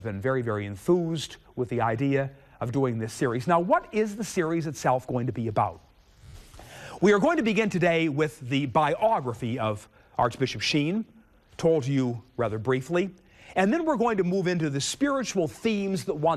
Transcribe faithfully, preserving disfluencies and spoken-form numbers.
been very, very enthused with the idea of doing this series. Now, what is the series itself going to be about? We are going to begin today with the biography of Archbishop Sheen, told to you rather briefly, and then we're going to move into the spiritual themes that one